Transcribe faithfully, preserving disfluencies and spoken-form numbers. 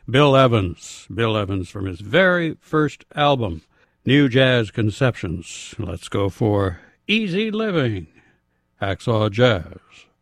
Bill Evans. Bill Evans from his very first album, New Jazz Conceptions. Let's go for Easy Living, Hacksaw Jazz.